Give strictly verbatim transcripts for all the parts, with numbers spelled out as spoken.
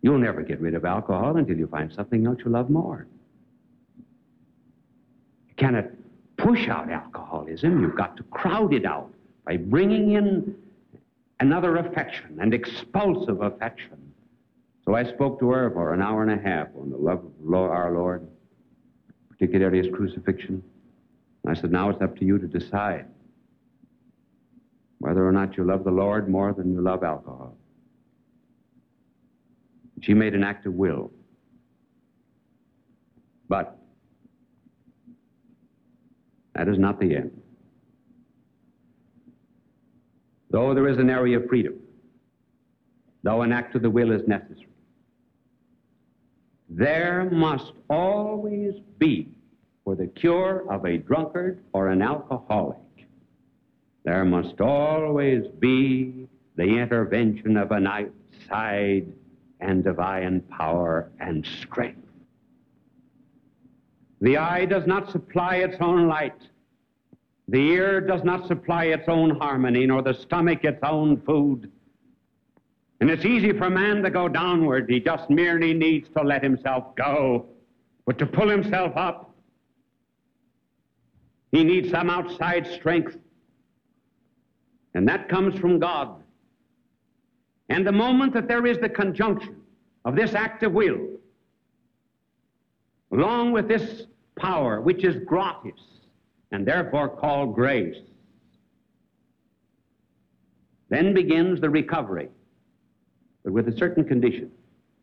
You'll never get rid of alcohol until you find something else you love more. You cannot push out alcoholism. You've got to crowd it out by bringing in another affection, and expulsive affection. So I spoke to her for an hour and a half on the love of our Lord, particularly his crucifixion. I said, now it's up to you to decide whether or not you love the Lord more than you love alcohol. She made an act of will. But that is not the end. Though there is an area of freedom, though an act of the will is necessary, there must always be, for the cure of a drunkard or an alcoholic, there must always be the intervention of an outside and divine power and strength. The eye does not supply its own light. The ear does not supply its own harmony, nor the stomach its own food. And it's easy for man to go downward. He just merely needs to let himself go. But to pull himself up, he needs some outside strength. And that comes from God. And the moment that there is the conjunction of this act of will, along with this power, which is gratis, and therefore called grace, then begins the recovery, but with a certain condition,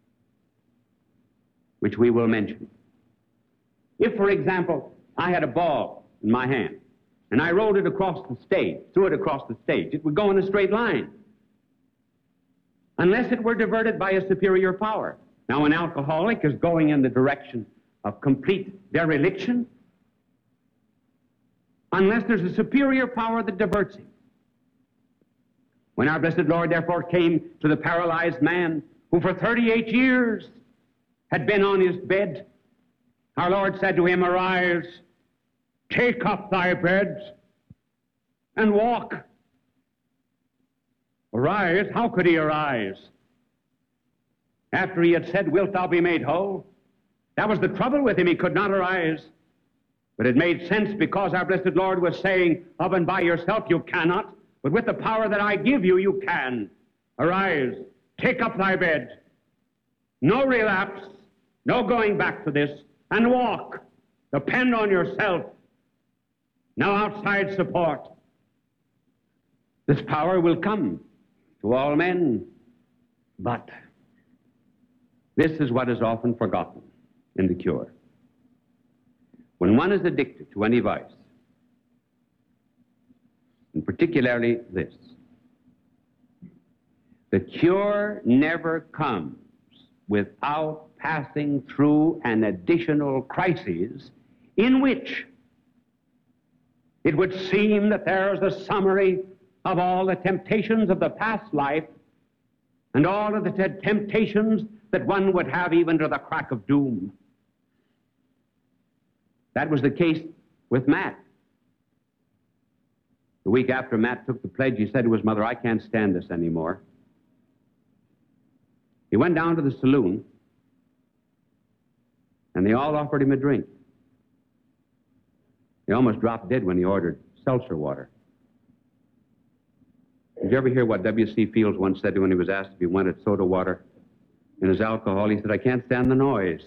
which we will mention. If, for example, I had a ball in my hand, and I rolled it across the stage, threw it across the stage, it would go in a straight line, unless it were diverted by a superior power. Now, an alcoholic is going in the direction of complete dereliction, unless there's a superior power that diverts him. When our blessed Lord, therefore, came to the paralyzed man who for thirty-eight years had been on his bed, our Lord said to him, "Arise, take up thy bed, and walk." Arise? How could he arise? After he had said, "Wilt thou be made whole?" That was the trouble with him. He could not arise. But it made sense because our blessed Lord was saying, of and by yourself you cannot, but with the power that I give you, you can. Arise, take up thy bed. No relapse, no going back to this, and walk. Depend on yourself. No outside support. This power will come to all men, but this is what is often forgotten in the cure. When one is addicted to any vice, and particularly this, the cure never comes without passing through an additional crisis in which it would seem that there is a summary of all the temptations of the past life and all of the t- temptations that one would have even to the crack of doom. That was the case with Matt. The week after Matt took the pledge, he said to his mother, "I can't stand this anymore." He went down to the saloon, and they all offered him a drink. He almost dropped dead when he ordered seltzer water. Did you ever hear what W C Fields once said when he was asked if he wanted soda water in his alcohol? He said, "I can't stand the noise."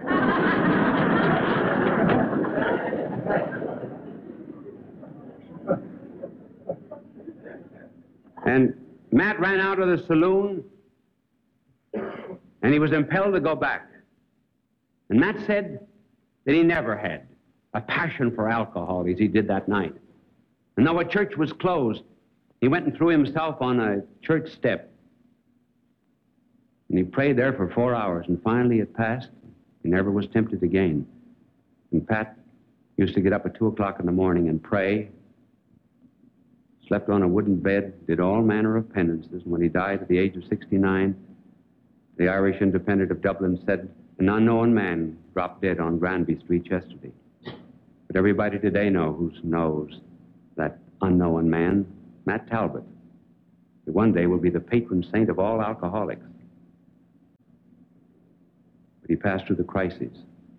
And Matt ran out of the saloon, and he was impelled to go back. And Matt said that he never had a passion for alcohol as he did that night. And though a church was closed, he went and threw himself on a church step. And he prayed there for four hours, and finally it passed. He never was tempted again. And Pat used to get up at two o'clock in the morning and pray, slept on a wooden bed, did all manner of penances. And when he died at the age of sixty-nine, the Irish Independent of Dublin said, "An unknown man dropped dead on Granby Street yesterday." But everybody today knows, knows that unknown man, Matt Talbot, who one day will be the patron saint of all alcoholics. passed through the crises.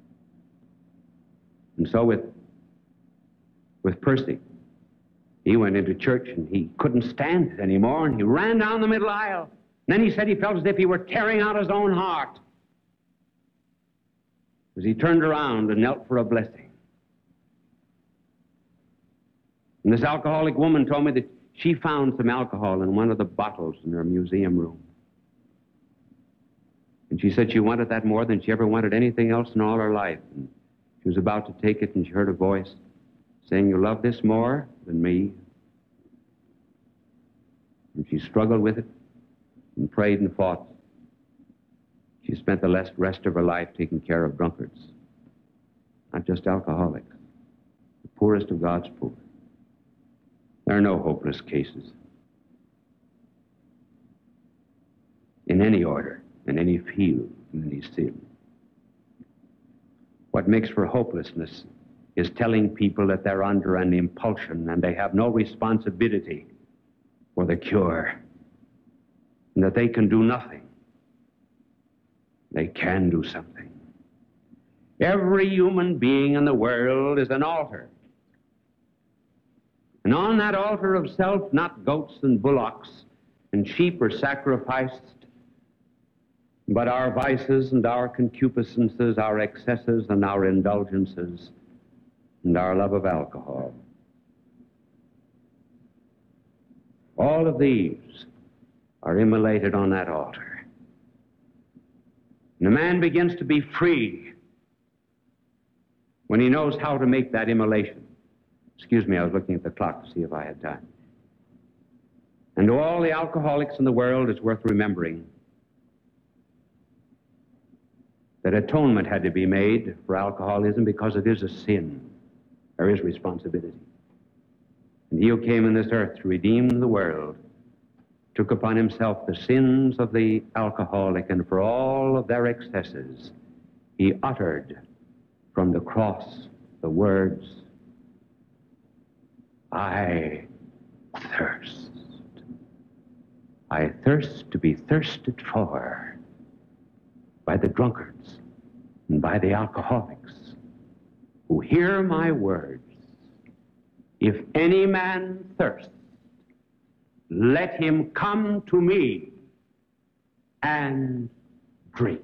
And so with, with Percy, he went into church and he couldn't stand it anymore, and he ran down the middle aisle. And then he said he felt as if he were tearing out his own heart as he turned around and knelt for a blessing. And this alcoholic woman told me that she found some alcohol in one of the bottles in her museum room. And she said she wanted that more than she ever wanted anything else in all her life. And she was about to take it, and she heard a voice saying, "You love this more than me." And she struggled with it and prayed and fought. She spent the rest of her life taking care of drunkards, not just alcoholics, the poorest of God's poor. There are no hopeless cases in any order, in any field, in any sin. What makes for hopelessness is telling people that they're under an impulsion and they have no responsibility for the cure, and that they can do nothing. They can do something. Every human being in the world is an altar. And on that altar of self, not goats and bullocks and sheep are sacrificed, but our vices and our concupiscences, our excesses and our indulgences, and our love of alcohol. All of these are immolated on that altar. And a man begins to be free when he knows how to make that immolation. Excuse me, I was looking at the clock to see if I had time. And to all the alcoholics in the world, it's worth remembering that atonement had to be made for alcoholism because it is a sin. There is responsibility. And he who came in this earth to redeem the world took upon himself the sins of the alcoholic, and for all of their excesses, he uttered from the cross the words, "I thirst. I thirst to be thirsted for by the drunkards and by the alcoholics who hear my words. If any man thirst, let him come to me and drink."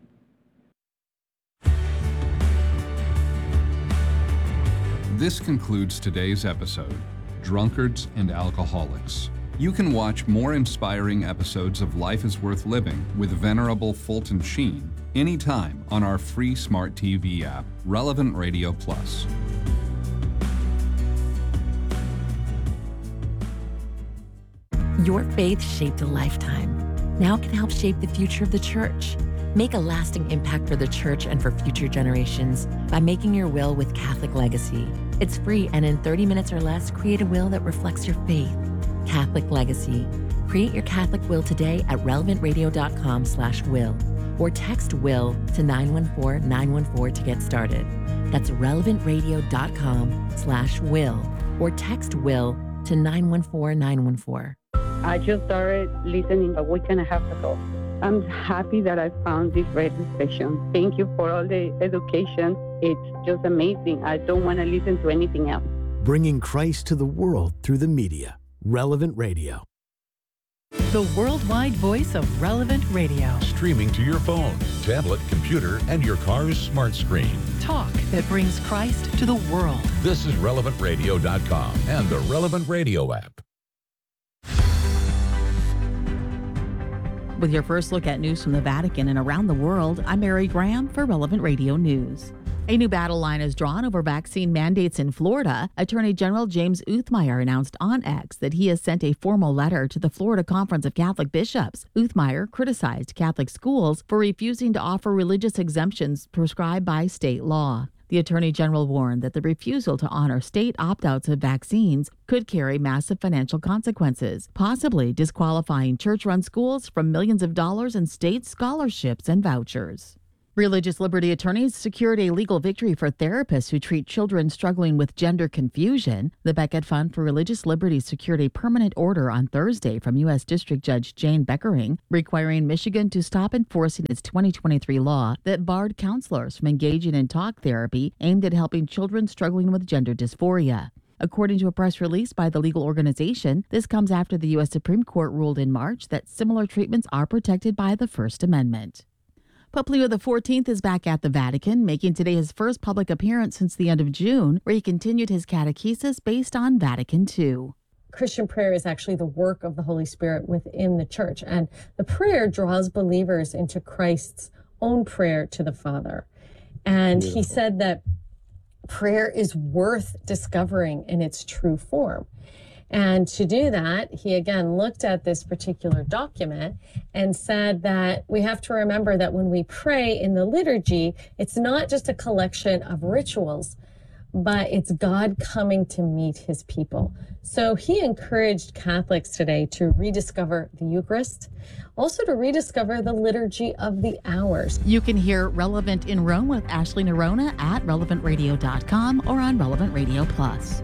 This concludes today's episode, Drunkards and Alcoholics. You can watch more inspiring episodes of Life is Worth Living with Venerable Fulton Sheen anytime on our free smart T V app, Relevant Radio Plus. Your faith shaped a lifetime. Now can help shape the future of the church. Make a lasting impact for the church and for future generations by making your will with Catholic Legacy. It's free, and in thirty minutes or less, create a will that reflects your faith. Catholic Legacy. Create your Catholic will today at relevant radio dot com slash will or text will to nine one four nine one four to get started. That's relevant radio dot com slash will or text will to nine one four nine one four. I just started listening a week and a half ago. I'm happy that I found this radio station. Thank you for all the education. It's just amazing. I don't want to listen to anything else. Bringing Christ to the world through the media. Relevant Radio. The worldwide voice of Relevant Radio. Streaming to your phone, tablet, computer, and your car's smart screen. Talk that brings Christ to the world. This is relevant radio dot com and the Relevant Radio app. With your first look at news from the Vatican and around the world, I'm Mary Graham for Relevant Radio News. A new battle line is drawn over vaccine mandates in Florida. Attorney General James Uthmeier announced on X that he has sent a formal letter to the Florida Conference of Catholic Bishops. Uthmeier criticized Catholic schools for refusing to offer religious exemptions prescribed by state law. The Attorney General warned that the refusal to honor state opt-outs of vaccines could carry massive financial consequences, possibly disqualifying church-run schools from millions of dollars in state scholarships and vouchers. Religious liberty attorneys secured a legal victory for therapists who treat children struggling with gender confusion. The Beckett Fund for Religious Liberty secured a permanent order on Thursday from U S District Judge Jane Beckering, requiring Michigan to stop enforcing its twenty twenty-three law that barred counselors from engaging in talk therapy aimed at helping children struggling with gender dysphoria. According to a press release by the legal organization, this comes after the U S Supreme Court ruled in March that similar treatments are protected by the First Amendment. Pope Leo the fourteenth is back at the Vatican, making today his first public appearance since the end of June, where he continued his catechesis based on Vatican Two. Christian prayer is actually the work of the Holy Spirit within the church, and the prayer draws believers into Christ's own prayer to the Father. And Beautiful. He said that prayer is worth discovering in its true form. And to do that, he again looked at this particular document and said that we have to remember that when we pray in the liturgy, it's not just a collection of rituals, but it's God coming to meet his people. So he encouraged Catholics today to rediscover the Eucharist, also to rediscover the Liturgy of the Hours. You can hear Relevant in Rome with Ashley Nerona at relevant radio dot com or on Relevant Radio Plus.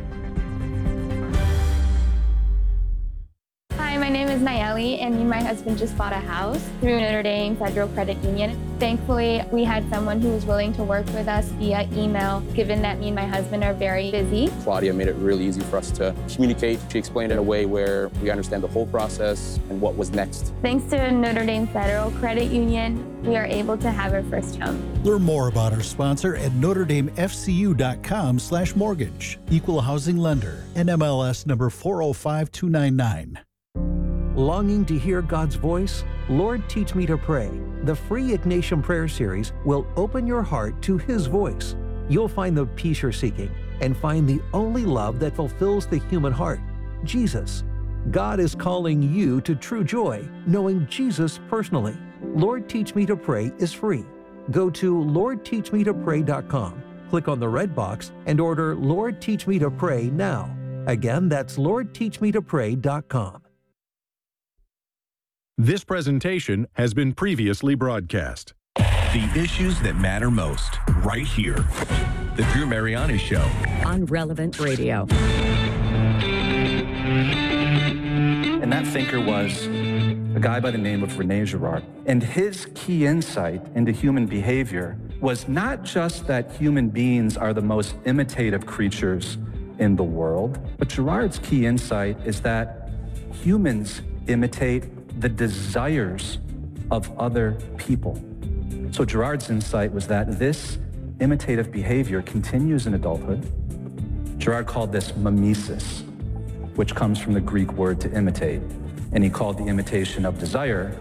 Hi, my name is Nayeli, and me and my husband just bought a house through Notre Dame Federal Credit Union. Thankfully, we had someone who was willing to work with us via email, given that me and my husband are very busy. Claudia made it really easy for us to communicate. She explained it in a way where we understand the whole process and what was next. Thanks to Notre Dame Federal Credit Union, we are able to have our first home. Learn more about our sponsor at notre dame f c u dot com slash mortgage. Equal housing lender. N M L S number four oh five two nine nine. Longing to hear God's voice? Lord, Teach Me to Pray. The free Ignatian Prayer Series will open your heart to His voice. You'll find the peace you're seeking and find the only love that fulfills the human heart, Jesus. God is calling you to true joy, knowing Jesus personally. Lord, Teach Me to Pray is free. Go to lord teach me to pray dot com, click on the red box, and order Lord, Teach Me to Pray now. Again, that's lord teach me to pray dot com. This presentation has been previously broadcast. The issues that matter most, right here. The Drew Mariani Show. On Relevant Radio. And that thinker was a guy by the name of Rene Girard. And his key insight into human behavior was not just that human beings are the most imitative creatures in the world, but Girard's key insight is that humans imitate the desires of other people. So Girard's insight was that this imitative behavior continues in adulthood. Girard called this mimesis, which comes from the Greek word to imitate, and he called the imitation of desire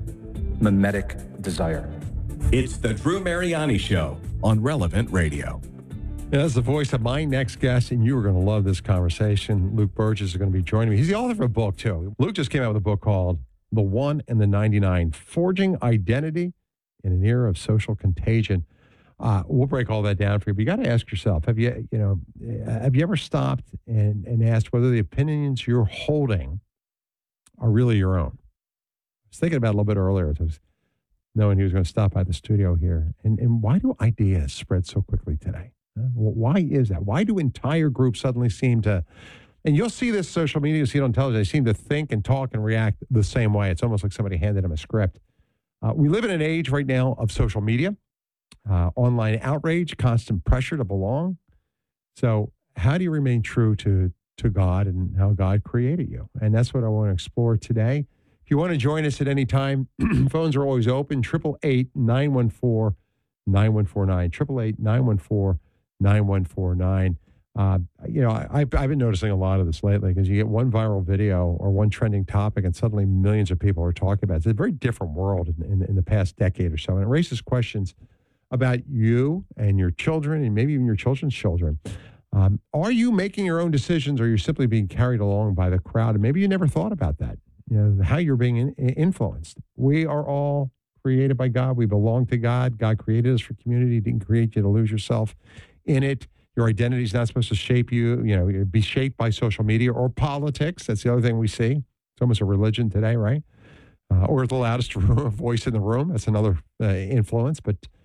mimetic desire. It's the Drew Mariani Show on Relevant Radio. That's the voice of my next guest, and you are going to love this conversation. Luke Burgess is going to be joining me. He's the author of a book, too. Luke just came out with a book called The One and the ninety-nine, Forging Identity in an Era of Social Contagion. Uh, we'll break all that down for you, but you got to ask yourself, have you, you know, have you ever stopped and, and asked whether the opinions you're holding are really your own? I was thinking about it a little bit earlier. I was knowing he was going to stop by the studio here. And, and why do ideas spread so quickly today? Uh, why is that? Why do entire groups suddenly seem to, and you'll see this social media, you see it on television, they seem to think and talk and react the same way. It's almost like somebody handed them a script. Uh, we live in an age right now of social media, uh, online outrage, constant pressure to belong. So how do you remain true to, to God and how God created you? And that's what I want to explore today. If you want to join us at any time, phones are always open, eight eight eight, nine one four, nine one four nine, eight eight eight, nine one four, nine one four nine. Uh, you know, I, I've been noticing a lot of this lately because you get one viral video or one trending topic and suddenly millions of people are talking about it. It's a very different world in, in, in the past decade or so. And it raises questions about you and your children and maybe even your children's children. Um, are you making your own decisions or are you simply being carried along by the crowd? And maybe you never thought about that, you know, how you're being in, influenced. We are all created by God. We belong to God. God created us for community. He didn't create you to lose yourself in it. Your identity is not supposed to shape you, you know, be shaped by social media or politics. That's the other thing we see. It's almost a religion today, right? Uh, or the loudest voice in the room. That's another uh, influence. But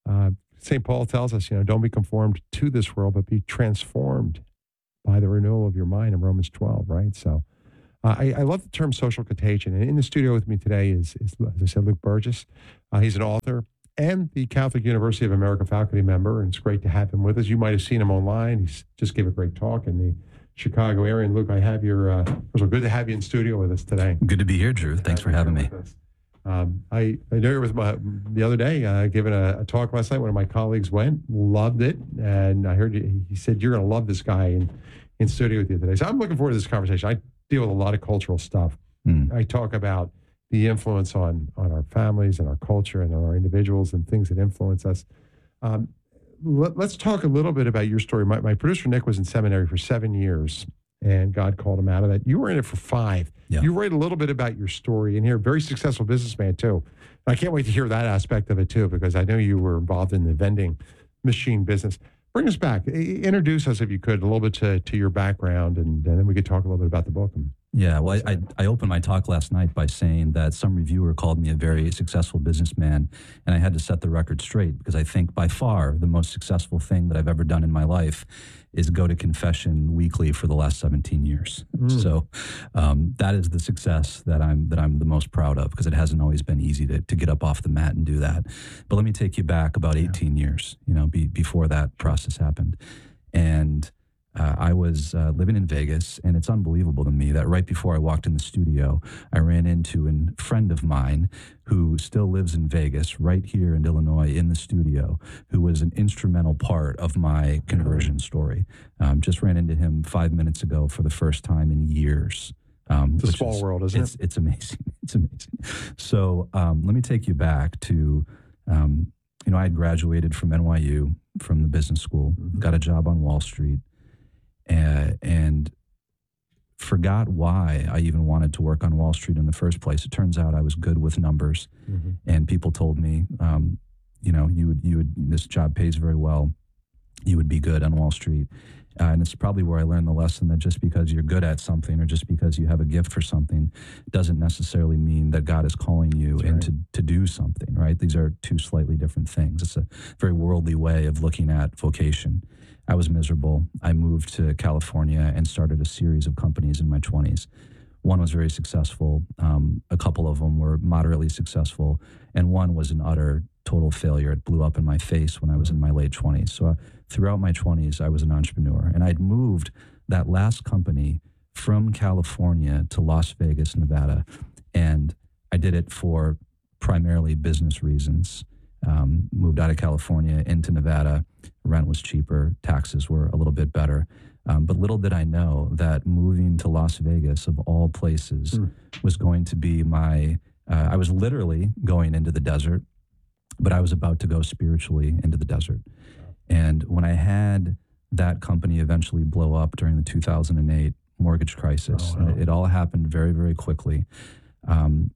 Uh, Saint Paul tells us, you know, don't be conformed to this world, but be transformed by the renewal of your mind in Romans twelve, right? So uh, I, I love the term social contagion. And in the studio with me today is, is as I said, Luke Burgis. Uh, he's an author and the Catholic University of America faculty member, and it's great to have him with us. You might have seen him online. He's just gave a great talk in the Chicago area. And Luke, I have your, uh, first of all, good to have you in studio with us today. Good to be here, Drew. Thanks for having me. Um, I, I know you with my, the other day, uh, giving a, a talk last night. One of my colleagues went, loved it. And I heard you, he said, you're going to love this guy in, in studio with you today. So I'm looking forward to this conversation. I deal with a lot of cultural stuff. Mm. I talk about the influence on, on our families and our culture and on our individuals and things that influence us. Um, let, let's talk a little bit about your story. My, my producer, Nick, was in seminary for seven years. And God called him out of that. You were in it for five. Yeah. You write a little bit about your story in here. Very successful businessman, too. I can't wait to hear that aspect of it, too, because I know you were involved in the vending machine business. Bring us back. Introduce us, if you could, a little bit to, to your background, and, and then we could talk a little bit about the book. Yeah, well, I, I, I opened my talk last night by saying that some reviewer called me a very successful businessman, and I had to set the record straight because I think by far the most successful thing that I've ever done in my life is go to confession weekly for the last seventeen years. Mm. So um, that is the success that I'm that I'm the most proud of, because it hasn't always been easy to, to get up off the mat and do that. But let me take you back about eighteen yeah. years, you know, be, before that process happened. And Uh, I was uh, living in Vegas, and it's unbelievable to me that right before I walked in the studio, I ran into a friend of mine who still lives in Vegas, right here in Illinois, in the studio, who was an instrumental part of my conversion story. Um, just ran into him five minutes ago for the first time in years. Um, it's a small is, world, isn't it's, it? It's amazing. It's amazing. So um, let me take you back to, um, you know, I had graduated from N Y U, from the business school, mm-hmm. got a job on Wall Street, Uh, and forgot why I even wanted to work on Wall Street in the first place. It turns out I was good with numbers, mm-hmm. and people told me, um, you know, you would, you would, this job pays very well. You would be good on Wall Street. Uh, and it's probably where I learned the lesson that just because you're good at something or just because you have a gift for something doesn't necessarily mean that God is calling you That's into right. to do something, right? These are two slightly different things. It's a very worldly way of looking at vocation. I was miserable. I moved to California and started a series of companies in my twenties. One was very successful. Um, a couple of them were moderately successful. And one was an utter, total failure. It blew up in my face when I was in my late twenties. So uh, throughout my twenties, I was an entrepreneur. And I'd moved that last company from California to Las Vegas, Nevada. And I did it for primarily business reasons. Um, moved out of California into Nevada. Rent was cheaper. Taxes were a little bit better. Um, but little did I know that moving to Las Vegas, of all places, mm. was going to be my, uh, I was literally going into the desert, but I was about to go spiritually into the desert. And when I had that company eventually blow up during the two thousand eight mortgage crisis, oh, wow. and it, it all happened very, very quickly, um,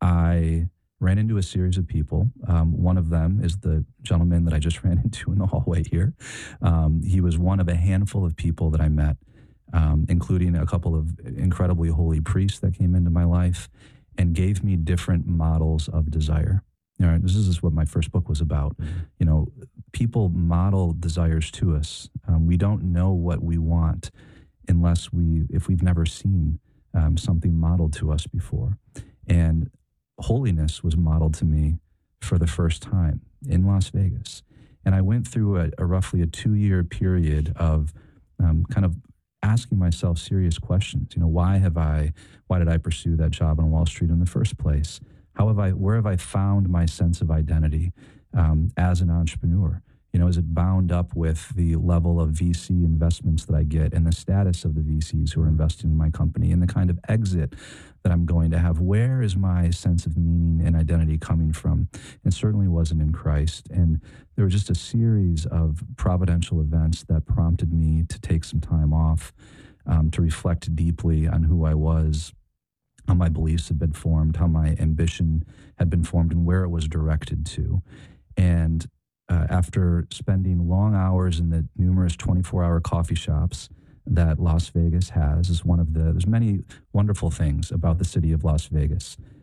I ran into a series of people. Um, one of them is the gentleman that I just ran into in the hallway here. Um, he was one of a handful of people that I met, um, including a couple of incredibly holy priests that came into my life and gave me different models of desire. All right, this is what my first book was about. Mm-hmm. You know, people model desires to us. Um, we don't know what we want unless we, if we've never seen um, something modeled to us before. And holiness was modeled to me for the first time in Las Vegas. And I went through a, a roughly a two-year period of um, kind of asking myself serious questions. You know, why have I, why did I pursue that job on Wall Street in the first place? How have I, where have I found my sense of identity um, as an entrepreneur? You know, is it bound up with the level of V C investments that I get and the status of the V Cs who are investing in my company and the kind of exit that I'm going to have? Where is my sense of meaning and identity coming from? It certainly wasn't in Christ. And there was just a series of providential events that prompted me to take some time off, um, to reflect deeply on who I was, how my beliefs had been formed, how my ambition had been formed, and where it was directed to. And Uh, after spending long hours in the numerous twenty-four hour coffee shops that Las Vegas has, is one of the, there's many wonderful things about the city of Las Vegas.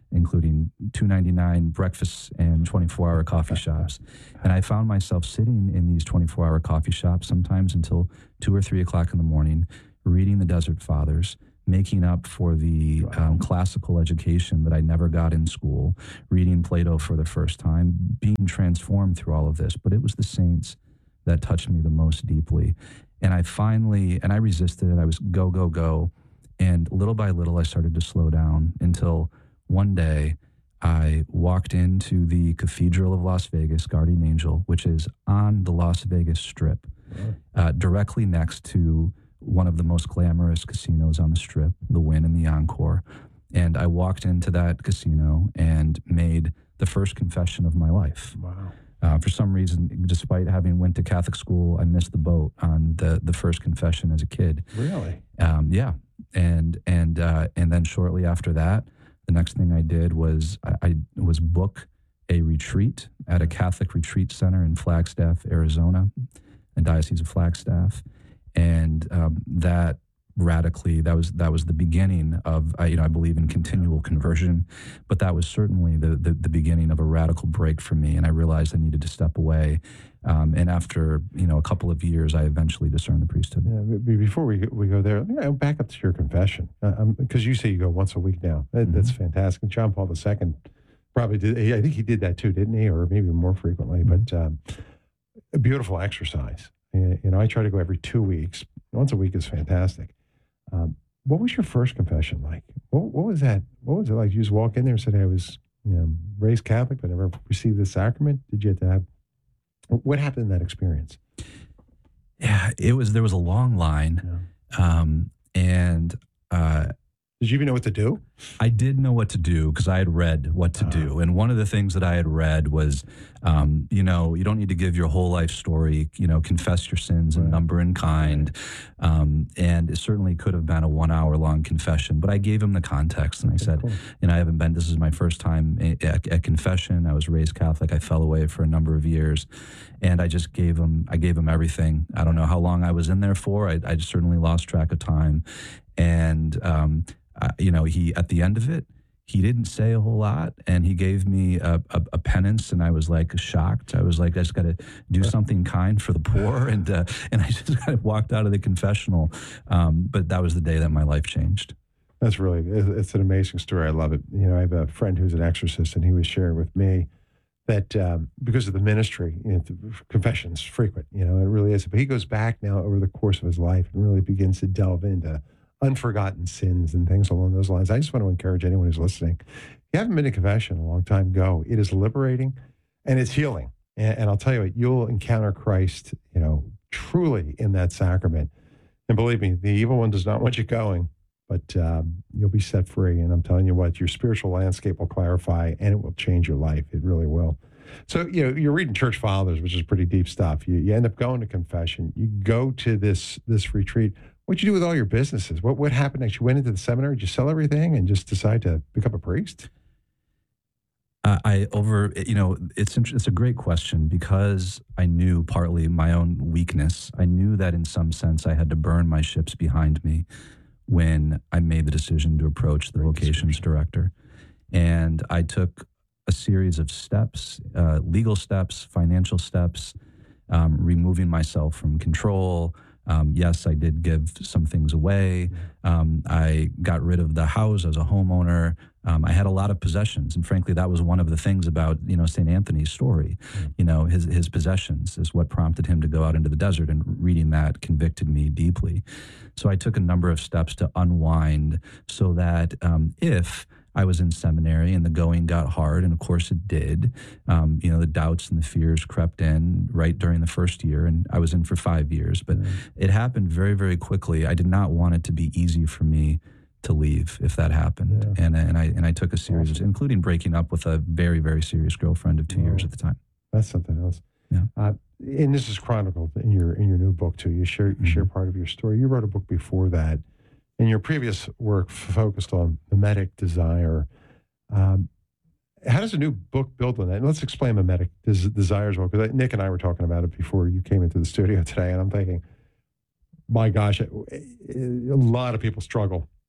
including two ninety-nine breakfasts and twenty-four hour coffee shops. And I found myself sitting in these twenty-four hour coffee shops, sometimes until two or three o'clock in the morning, reading the Desert Fathers, making up for the um, classical education that I never got in school, reading Plato for the first time, being transformed through all of this. But it was the saints that touched me the most deeply. And I finally, and I resisted it. I was go, go, go. And little by little, I started to slow down until one day I walked into the Cathedral of Las Vegas, Guardian Angel, which is on the Las Vegas Strip, uh, directly next to one of the most glamorous casinos on the Strip, the Wynn and the Encore. And I walked into that casino and made the first confession of my life. Wow. Uh, for some reason, despite having went to Catholic school, I missed the boat on the, the first confession as a kid. Really? Um, yeah. And and uh, and then shortly after that, the next thing I did was I, I was book a retreat at a Catholic retreat center in Flagstaff, Arizona, the Diocese of Flagstaff. And um, that radically, that was that was the beginning of, I, you know, I believe in continual conversion, but that was certainly the, the the beginning of a radical break for me. And I realized I needed to step away. Um, and after, you know, a couple of years, I eventually discerned the priesthood. Yeah, b- before we go, we go there, you know, back up to your confession, because uh, you say you go once a week now. That, mm-hmm. That's fantastic. John Paul the Second probably did. I think he did that too, didn't he? Or maybe more frequently. Mm-hmm. But um, a beautiful exercise. You know, I try to go every two weeks. Once a week is fantastic. Um, what was your first confession like? What, what was that? What was it like? You just walk in there and said, I was, you know, raised Catholic, but never received the sacrament. Did you have to have, what happened in that experience? Yeah, it was, there was a long line. Yeah. Um, and, uh, did you even know what to do? I did know what to do because I had read what to uh, do. And one of the things that I had read was, um, you know, you don't need to give your whole life story, you know, confess your sins right. in number and kind. Um, and it certainly could have been a one hour long confession, but I gave him the context and I said, cool. you know, I haven't been, this is my first time at, at confession. I was raised Catholic. I fell away for a number of years and I just gave him, I gave him everything. I don't know how long I was in there for. I, I certainly lost track of time. And, um, Uh, you know, he, at the end of it, he didn't say a whole lot and he gave me a, a, a penance and I was like shocked. I was like, I just got to do something kind for the poor. And, uh, and I just kind of walked out of the confessional. Um, but that was the day that my life changed. That's really, it's an amazing story. I love it. You know, I have a friend who's an exorcist and he was sharing with me that um, because of the ministry, you know, confession's frequent, you know, it really is. But he goes back now over the course of his life and really begins to delve into unforgotten sins and things along those lines. I just want to encourage anyone who's listening. If you haven't been to confession a long time, go. It is liberating and it's healing. And, and I'll tell you what, you'll encounter Christ, you know, truly in that sacrament. And believe me, the evil one does not want you going, but um, you'll be set free. And I'm telling you what, your spiritual landscape will clarify and it will change your life. It really will. So, you know, you're reading Church Fathers, which is pretty deep stuff. You, you end up going to confession. You go to this this retreat. What'd you do with all your businesses? What what happened next? You went into the seminary, did you sell everything and just decide to become a priest? Uh, I over, you know, it's it's a great question because I knew partly my own weakness. I knew that in some sense I had to burn my ships behind me when I made the decision to approach the vocations director. And I took a series of steps, uh, legal steps, financial steps, um, removing myself from control. Um, yes, I did give some things away. Um, I got rid of the house as a homeowner. Um, I had a lot of possessions, and frankly, that was one of the things about, you know, Saint Anthony's story. Mm. You know, his his possessions is what prompted him to go out into the desert, and reading that convicted me deeply. So I took a number of steps to unwind so that um, if I was in seminary and the going got hard, and of course it did. Um, you know, the doubts and the fears crept in right during the first year, and I was in for five years. But mm. it happened very, very quickly. I did not want it to be easy for me to leave if that happened. Yeah. And and I and I took a series awesome. of, including breaking up with a very, very serious girlfriend of two oh, years at the time. That's something else. Yeah. Uh, and this is chronicled in your in your new book too. You share you mm-hmm. share part of your story. You wrote a book before that. And your previous work focused on mimetic desire. Um, how does a new book build on that? And let's explain mimetic des- desire as well, because Nick and I were talking about it before you came into the studio today, and I'm thinking, my gosh, a, a lot of people struggle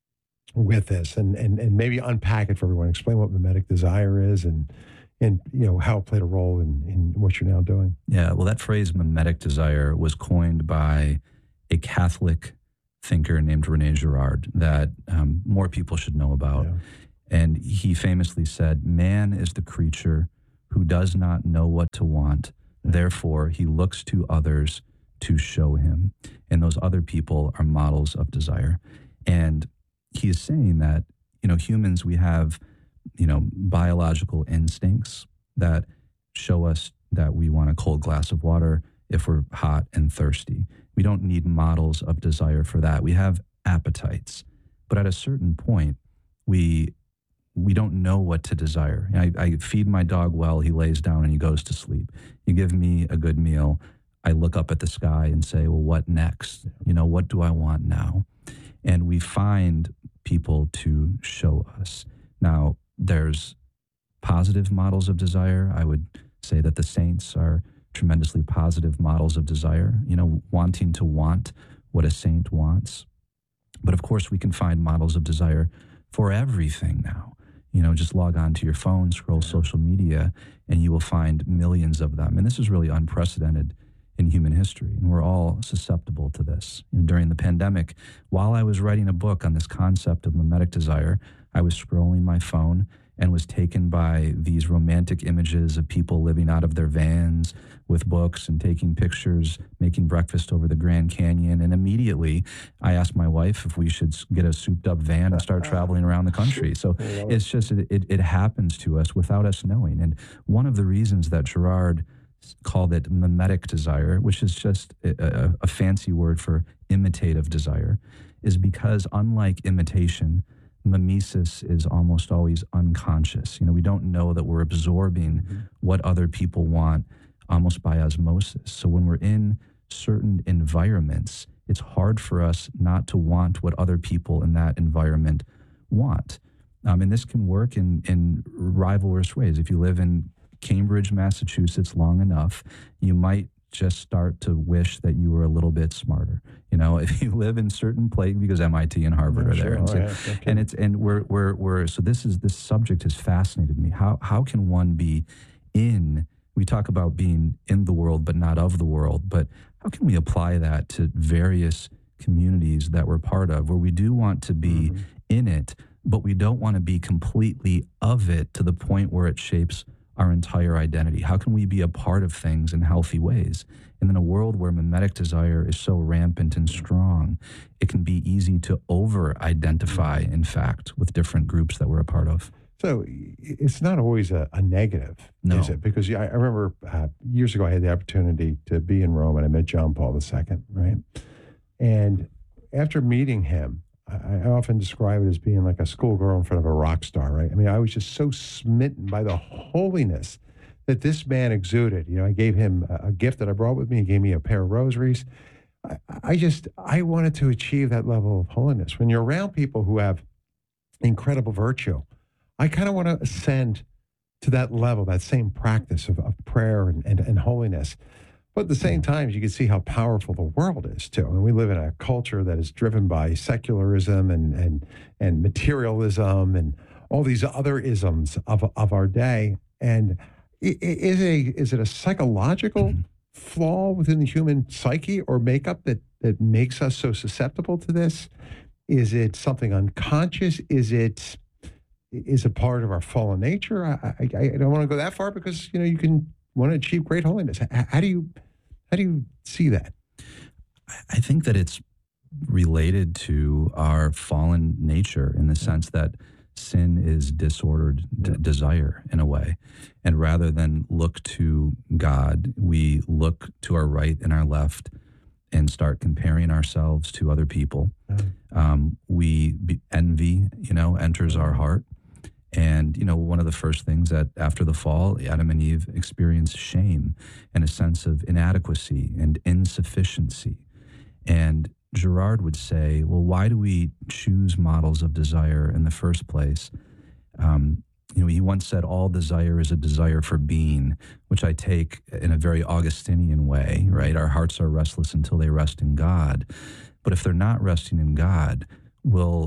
with this, and, and, and maybe unpack it for everyone. Explain what mimetic desire is, and and you know how it played a role in, in what you're now doing. Yeah, well, that phrase mimetic desire was coined by a Catholic thinker named René Girard that um, more people should know about. Yeah. And he famously said, "Man is the creature who does not know what to want. Yeah. Therefore, he looks to others to show him. And those other people are models of desire." And he is saying that, you know, humans, we have, you know, biological instincts that show us that we want a cold glass of water if we're hot and thirsty. We don't need models of desire for that. We have appetites. But at a certain point, we we don't know what to desire. I, I feed my dog well, he lays down and he goes to sleep. You give me a good meal, I look up at the sky and say, well, what next? You know, what do I want now? And we find people to show us. Now, there's positive models of desire. I would say that the saints are tremendously positive models of desire, you know, wanting to want what a saint wants. But of course, we can find models of desire for everything now. You know, just log on to your phone, scroll social media, and you will find millions of them. And this is really unprecedented in human history, and we're all susceptible to this. You know, during the pandemic, while I was writing a book on this concept of mimetic desire, I was scrolling my phone and was taken by these romantic images of people living out of their vans with books and taking pictures, making breakfast over the Grand Canyon. And immediately I asked my wife if we should get a souped up van and start traveling around the country. So it's just, it, it, it happens to us without us knowing. And one of the reasons that Girard called it mimetic desire, which is just a, a, a fancy word for imitative desire, is because unlike imitation, mimesis is almost always unconscious. You know, we don't know that we're absorbing mm-hmm. what other people want almost by osmosis. So when we're in certain environments, it's hard for us not to want what other people in that environment want. Um, and this can work in, in rivalrous ways. If you live in Cambridge, Massachusetts long enough, you might just start to wish that you were a little bit smarter. You know, if you live in certain places, because M I T and Harvard yeah, are there, sure. and, so, oh, yeah. okay. and it's and we're we're we're so this is this subject has fascinated me. How how can one be in? We talk about being in the world but not of the world, but how can we apply that to various communities that we're part of, where we do want to be mm-hmm. in it, but we don't want to be completely of it to the point where it shapes our entire identity? How can we be a part of things in healthy ways? And in a world where mimetic desire is so rampant and strong, it can be easy to over-identify, in fact, with different groups that we're a part of. So it's not always a, a negative, no. is it? Because I, I remember uh, years ago I had the opportunity to be in Rome, and I met John Paul the Second, right? And after meeting him, I often describe it as being like a schoolgirl in front of a rock star, right? I mean, I was just so smitten by the holiness that this man exuded. You know, I gave him a gift that I brought with me. He gave me a pair of rosaries. I, I just, I wanted to achieve that level of holiness. When you're around people who have incredible virtue, I kind of want to ascend to that level, that same practice of, of prayer and, and, and holiness. But at the same time, you can see how powerful the world is, too. I mean, we live in a culture that is driven by secularism and and and materialism and all these other isms of of our day. And is a is it a psychological flaw within the human psyche or makeup that that makes us so susceptible to this? Is it something unconscious? Is it is it part of our fallen nature? I I, I don't want to go that far because you know you can want to achieve great holiness. How, how do you How do you see that? I think that it's related to our fallen nature in the sense that sin is disordered d- desire in a way. And rather than look to God, we look to our right and our left and start comparing ourselves to other people. Um, we be, envy, you know, enters our heart. And, you know, one of the first things that after the fall, Adam and Eve experienced shame and a sense of inadequacy and insufficiency. And Girard would say, well, why do we choose models of desire in the first place? Um, you know, he once said, all desire is a desire for being, which I take in a very Augustinian way, right? Our hearts are restless until they rest in God. But if they're not resting in God, we'll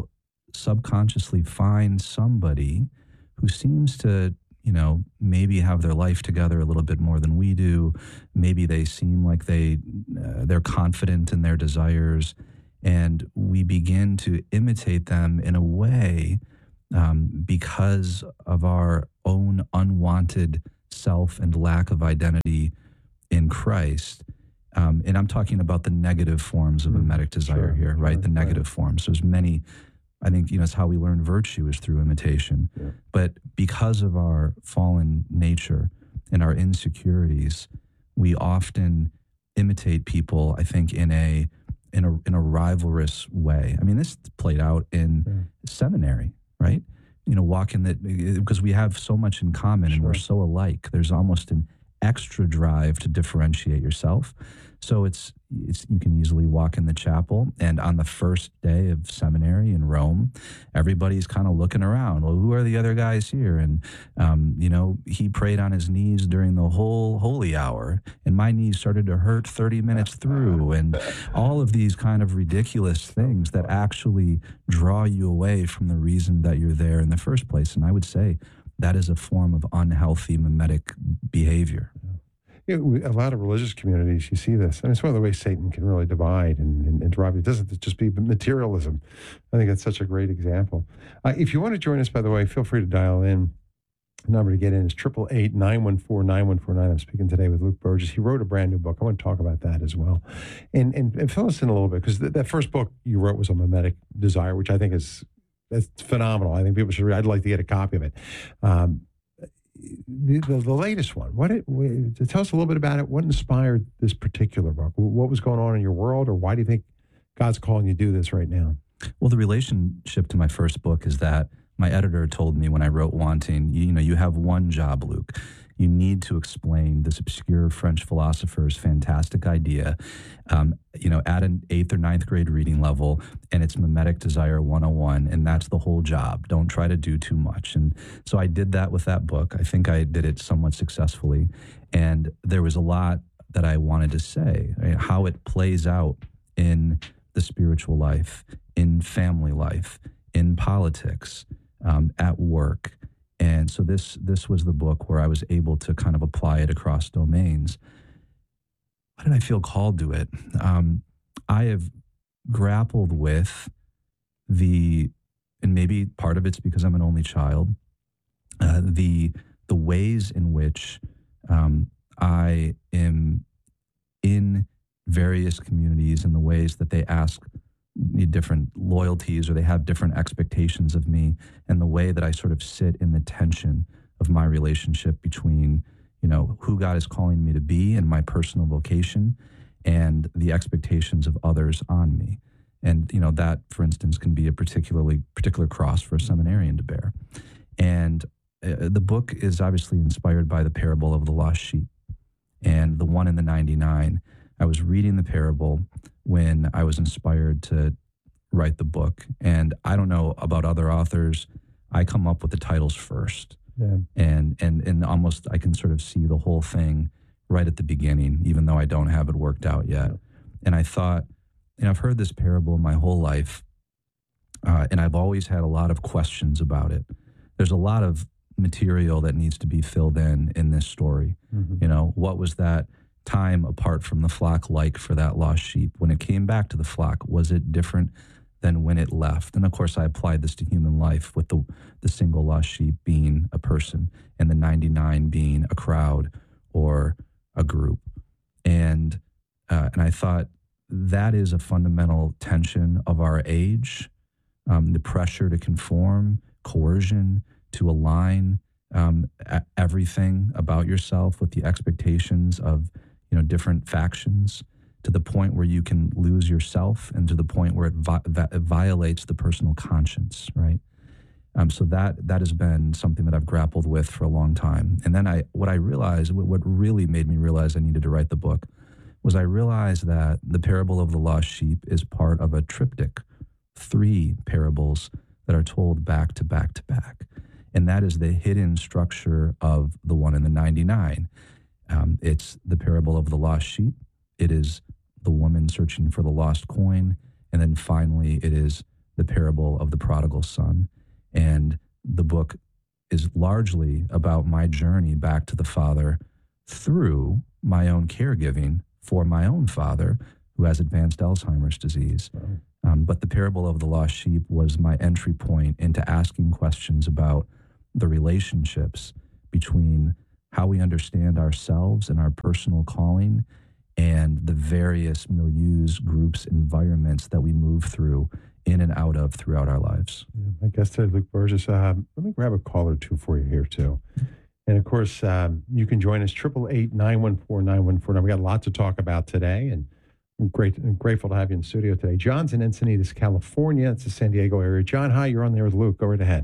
subconsciously find somebody who seems to, you know, maybe have their life together a little bit more than we do. Maybe they seem like they, uh, they're confident in their desires, and we begin to imitate them in a way um, because of our own unwanted self and lack of identity in Christ. Um, and I'm talking about the negative forms of mimetic desire sure, here, right? sure, the negative right. forms. There's many, I think, you know, it's how we learn virtue is through imitation. Yeah. But because of our fallen nature and our insecurities, we often imitate people, I think, in a in a in a rivalrous way. I mean, this played out in Yeah. seminary, right? You know, walking that, because we have so much in common and we're Sure. so alike. There's almost an extra drive to differentiate yourself. So it's it's you can easily walk in the chapel, and on the first day of seminary in Rome, everybody's kind of looking around. Well, who are the other guys here? And um, you know, he prayed on his knees during the whole holy hour, and my knees started to hurt thirty minutes through, and all of these kind of ridiculous things that actually draw you away from the reason that you're there in the first place. And I would say that is a form of unhealthy mimetic behavior. You know, we- a lot of religious communities, you see this, and it's one of the ways Satan can really divide and, and, and drive. It doesn't just be materialism. I think that's such a great example. Uh, if you want to join us, by the way, feel free to dial in. The number to get in is triple eight nine one four nine one four nine. I'm speaking today with Luke Burgess. He wrote a brand new book. I want to talk about that as well, and and, and fill us in a little bit, because th- that first book you wrote was on mimetic desire, which I think is that's phenomenal. I think people should read. I'd like to get a copy of it. Um, The, the, the latest one, what it, we, tell us a little bit about it. What inspired this particular book? What was going on in your world, or why do you think God's calling you to do this right now? Well, the relationship to my first book is that my editor told me when I wrote Wanting, you, you know, you have one job, Luke. You need to explain this obscure French philosopher's fantastic idea, um, you know, at an eighth or ninth grade reading level, and it's mimetic desire one oh one, and that's the whole job. Don't try to do too much. And so I did that with that book. I think I did it somewhat successfully, and there was a lot that I wanted to say, right? How it plays out in the spiritual life, in family life, in politics, um, at work. And so this this was the book where I was able to kind of apply it across domains. Why did I feel called to it? Um, I have grappled with the, and maybe part of it's because I'm an only child, uh, the the ways in which um, I am in various communities, and the ways that they ask different loyalties, or they have different expectations of me, and the way that I sort of sit in the tension of my relationship between, you know, who God is calling me to be and my personal vocation, and the expectations of others on me. And, you know, that, for instance, can be a particularly particular cross for a seminarian to bear. And uh, the book is obviously inspired by the parable of the lost sheep and the one in the ninety-nine. I was reading the parable when I was inspired to write the book. And I don't know about other authors. I come up with the titles first. Yeah. And, and, and almost I can sort of see the whole thing right at the beginning, even though I don't have it worked out yet. And I thought, you know, I've heard this parable my whole life, uh, and I've always had a lot of questions about it. There's a lot of material that needs to be filled in in this story. Mm-hmm. You know, what was that time apart from the flock like for that lost sheep? When it came back to the flock, was it different than when it left? And of course, I applied this to human life, with the the single lost sheep being a person and the ninety-nine being a crowd or a group. And uh, and I thought that is a fundamental tension of our age, um, the pressure to conform, coercion, to align um, everything about yourself with the expectations of, you know, different factions, to the point where you can lose yourself, and to the point where it, vi- it violates the personal conscience, right? Um, so that that has been something that I've grappled with for a long time. And then I, what I realized, what really made me realize I needed to write the book, was I realized that the parable of the lost sheep is part of a triptych, three parables that are told back to back to back. And that is the hidden structure of the one in the ninety-nine. Um, it's the parable of the lost sheep. It is the woman searching for the lost coin. And then finally, it is the parable of the prodigal son. And the book is largely about my journey back to the Father through my own caregiving for my own father, who has advanced Alzheimer's disease. Um, but the parable of the lost sheep was my entry point into asking questions about the relationships between how we understand ourselves and our personal calling and the various milieus, groups, environments that we move through in and out of throughout our lives. Yeah, my guest today, Luke Burgis. Uh, let me grab a call or two for you here, too. And, of course, um, you can join us, eight eight eight, nine one four, nine one four nine. We got a lot to talk about today, and I'm great, I'm grateful to have you in the studio today. John's in Encinitas, California. It's the San Diego area. John, hi, you're on there with Luke. Go right ahead.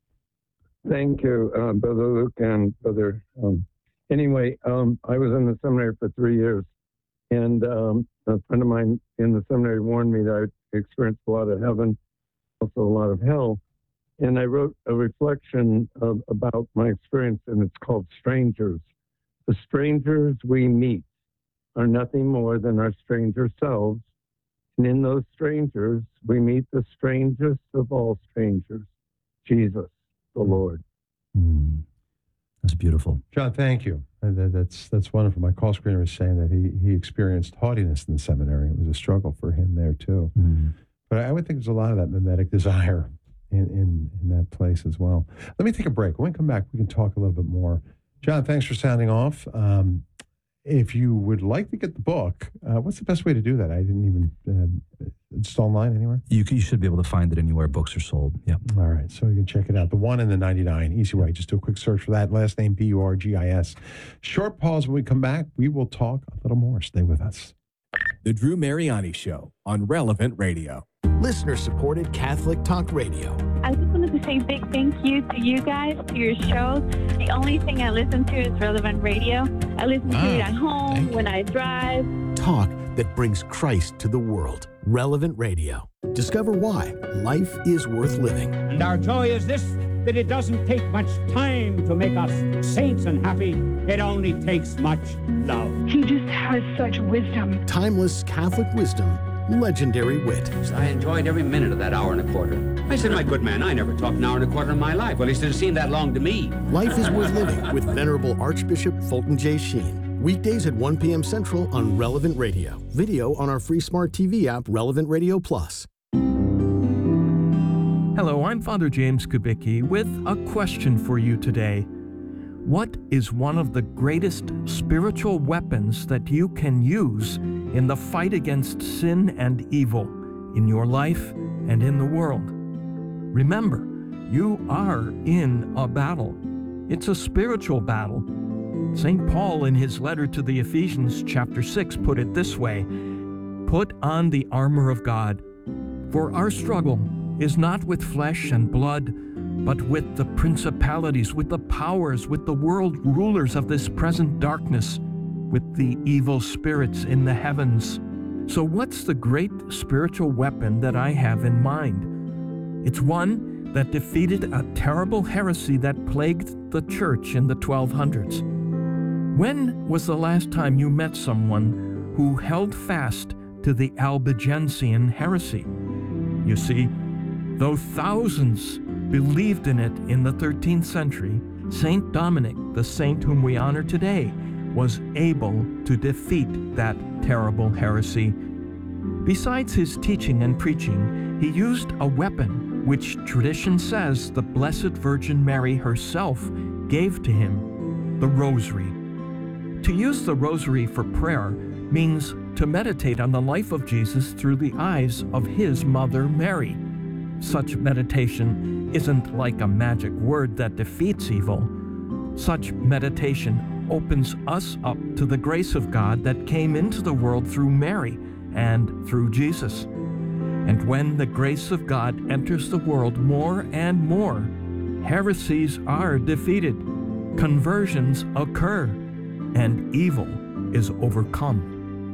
Thank you, uh, Brother Luke and Brother. Um, anyway, um, I was in the seminary for three years, and um, a friend of mine in the seminary warned me that I experienced a lot of heaven, also a lot of hell. And I wrote a reflection of, about my experience, and it's called Strangers. The strangers we meet are nothing more than our stranger selves. And in those strangers, we meet the strangest of all strangers, Jesus, the Lord. Mm. That's beautiful. John, thank you. And that, that's that's wonderful. My call screener was saying that he, he experienced haughtiness in the seminary. It was a struggle for him there, too. Mm. But I would think there's a lot of that mimetic desire in, in, in that place as well. Let me take a break. When we come back, we can talk a little bit more. John, thanks for sounding off. Um, if you would like to get the book, uh, what's the best way to do that? I didn't even, uh, it's online anywhere? You, you should be able to find it anywhere books are sold. Yeah. All right. So you can check it out. The one and the ninety-nine. Easy way. Just do a quick search for that. Last name, B U R G I S. Short pause. When we come back, we will talk a little more. Stay with us. The Drew Mariani Show on Relevant Radio. Listener-supported Catholic Talk Radio. I just wanted to say a big thank you to you guys, to your show. The only thing I listen to is Relevant Radio. I listen Wow. to it at home, when I drive. Talk that brings Christ to the world. Relevant Radio. Discover why life is worth living. And our joy is this, that it doesn't take much time to make us saints and happy. It only takes much love. He just has such wisdom. Timeless Catholic wisdom, legendary wit. I enjoyed every minute of that hour and a quarter. I said, my good man, I never talked an hour and a quarter in my life. Well, he said, it seemed that long to me. Life is worth living with Venerable Archbishop Fulton J. Sheen. Weekdays at one p.m. Central on Relevant Radio. Video on our free smart T V app, Relevant Radio Plus. Hello, I'm Father James Kubicki with a question for you today. What is one of the greatest spiritual weapons that you can use in the fight against sin and evil in your life and in the world? Remember, you are in a battle. It's a spiritual battle. Saint Paul, in his letter to the Ephesians, chapter six, put it this way: put on the armor of God, for our struggle is not with flesh and blood, but with the principalities, with the powers, with the world rulers of this present darkness, with the evil spirits in the heavens. So what's the great spiritual weapon that I have in mind? It's one that defeated a terrible heresy that plagued the church in the twelve hundreds. When was the last time you met someone who held fast to the Albigensian heresy? You see, though thousands believed in it in the thirteenth century, Saint Dominic, the saint whom we honor today, was able to defeat that terrible heresy. Besides his teaching and preaching, he used a weapon which tradition says the Blessed Virgin Mary herself gave to him, the rosary. To use the rosary for prayer means to meditate on the life of Jesus through the eyes of his mother Mary. Such meditation isn't like a magic word that defeats evil. Such meditation opens us up to the grace of God that came into the world through Mary and through Jesus. And when the grace of God enters the world more and more, heresies are defeated, conversions occur, and evil is overcome.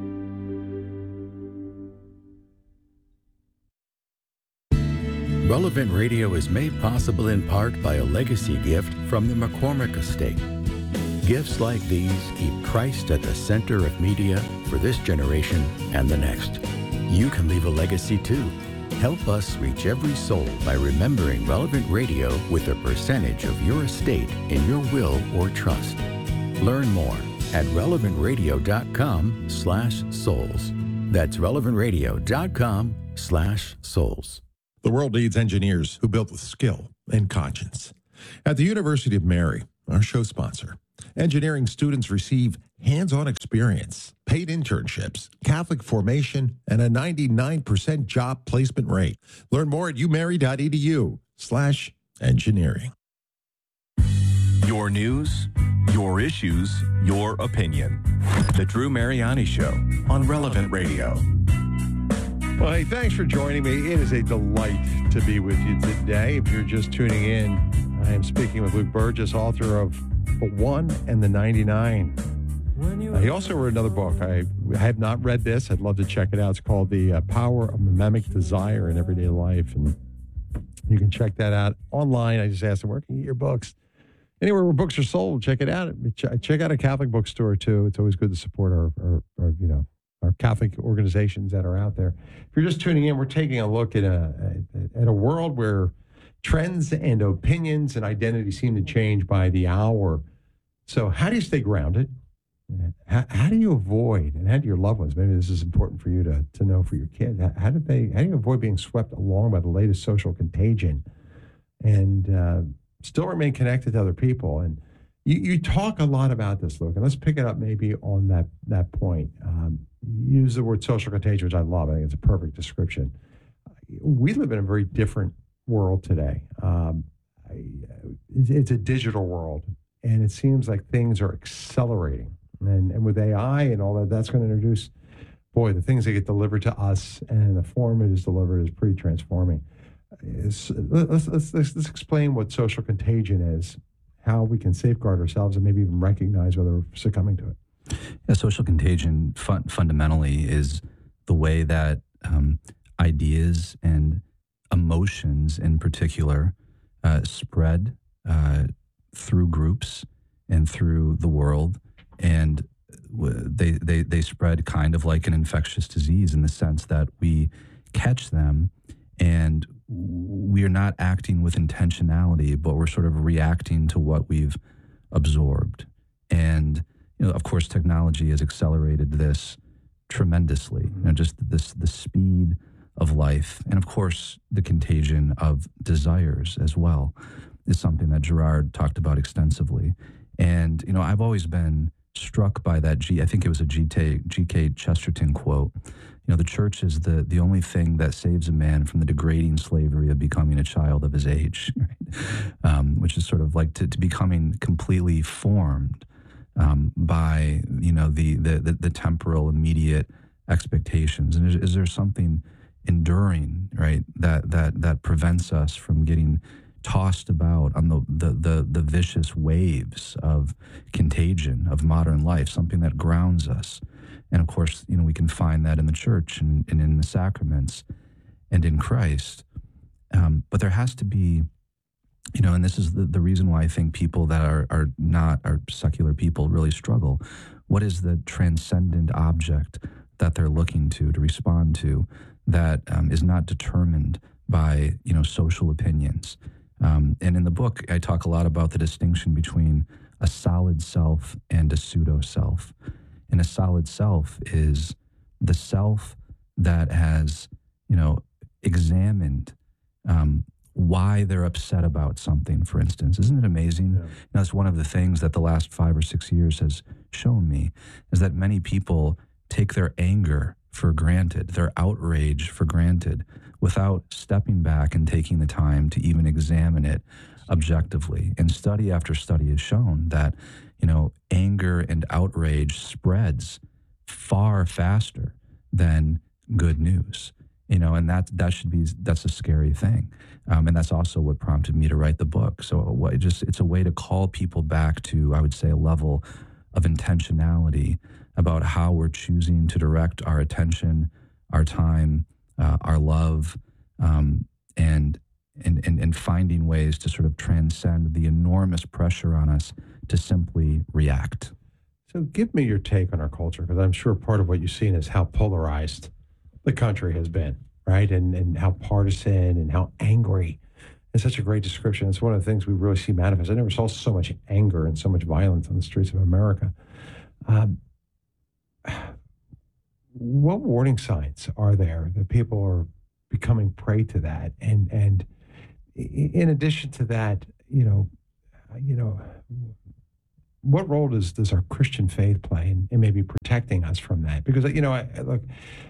Relevant Radio is made possible in part by a legacy gift from the McCormick Estate. Gifts like these keep Christ at the center of media for this generation and the next. You can leave a legacy too. Help us reach every soul by remembering Relevant Radio with a percentage of your estate in your will or trust. Learn more at relevant radio dot com slash souls. That's relevant radio dot com slash souls. The world needs engineers who build with skill and conscience. At the University of Mary, our show sponsor, engineering students receive hands-on experience, paid internships, Catholic formation, and a ninety-nine percent job placement rate. Learn more at umary.edu slash engineering. Your news, your issues, your opinion. The Drew Mariani Show on Relevant Radio. Well, hey, thanks for joining me. It is a delight to be with you today. If you're just tuning in, I am speaking with Luke Burgess, author of The One and the ninety-nine. Uh, he also wrote another book. I have not read this. I'd love to check it out. It's called The uh, Power of Mimic Desire in Everyday Life. And you can check that out online. I just asked him, where can you get your books? Anywhere where books are sold, check it out. Check out a Catholic bookstore, too. It's always good to support our, our, our you know, our Catholic organizations that are out there. If you're just tuning in, we're taking a look at a, at a world where trends and opinions and identity seem to change by the hour. So how do you stay grounded? How, how do you avoid, and how do your loved ones, maybe this is important for you to, to know for your kids, how, how do they, how do you avoid being swept along by the latest social contagion and uh, still remain connected to other people? And you, you talk a lot about this, Luke, and let's pick it up maybe on that, that point. Um, use the word social contagion, which I love. I think it's a perfect description. We live in a very different world today. Um, I, it's a digital world, and it seems like things are accelerating. And, and with A I and all that, that's going to introduce, boy, the things that get delivered to us and the form it is delivered is pretty transforming. It's, let's, let's, let's, let's explain what social contagion is, how we can safeguard ourselves, and maybe even recognize whether we're succumbing to it. Yeah, social contagion fun, fundamentally is the way that um, ideas and emotions in particular uh, spread uh, through groups and through the world. And they, they they spread kind of like an infectious disease in the sense that we catch them and we are not acting with intentionality, but we're sort of reacting to what we've absorbed. And, you know, of course, technology has accelerated this tremendously. You know, just this the speed of life, and of course, the contagion of desires as well, is something that Gerard talked about extensively. And, you know, I've always been struck by that G, I think it was a G K Chesterton quote. You know, the church is the, the only thing that saves a man from the degrading slavery of becoming a child of his age, right? um, which is sort of like to, to becoming completely formed um, by, you know, the, the, the, the temporal, immediate expectations. And is, is there something enduring, right, that, that, that prevents us from getting tossed about on the, the, the, the vicious waves of contagion of modern life, something that grounds us. And of course, you know, we can find that in the church and, and in the sacraments and in Christ. Um, but there has to be, you know, and this is the, the reason why I think people that are, are not, are secular people really struggle. What is the transcendent object that they're looking to, to respond to, that um, is not determined by, you know, social opinions? Um, and in the book, I talk a lot about the distinction between a solid self and a pseudo self. And a solid self is the self that has, you know, examined um, why they're upset about something, for instance. Isn't it amazing? Yeah. You know, that's one of the things that the last five or six years has shown me, is that many people take their anger for granted, their outrage for granted, without stepping back and taking the time to even examine it objectively. And study after study has shown that, you know, anger and outrage spreads far faster than good news. You know, and that that should be, that's a scary thing. Um, and that's also what prompted me to write the book. So what, it just it's a way to call people back to, I would say, a level of intentionality about how we're choosing to direct our attention, our time, uh, our love, um, and, and, and, and finding ways to sort of transcend the enormous pressure on us to simply react. So give me your take on our culture, because I'm sure part of what you've seen is how polarized the country has been, right? And, and how partisan and how angry. It's such a great description. It's one of the things we really see manifest. I never saw so much anger and so much violence on the streets of America. Um, what warning signs are there that people are becoming prey to that? And and in addition to that, you know, you know, what role does does our Christian faith play in, in maybe protecting us from that? Because you know, I, look,